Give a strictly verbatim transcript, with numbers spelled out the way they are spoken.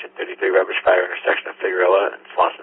section thirty-three Rubbish Fire intersection of Figueroa and Slauson